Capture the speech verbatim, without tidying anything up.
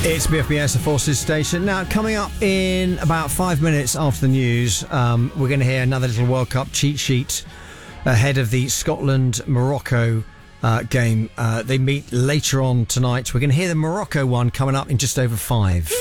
It's B F B S, the Forces Station. Now, coming up in about five minutes after the news, um, we're going to hear another little World Cup cheat sheet ahead of the Scotland-Morocco uh, game. Uh, they meet later on tonight. We're going to hear the Morocco one coming up in just over five.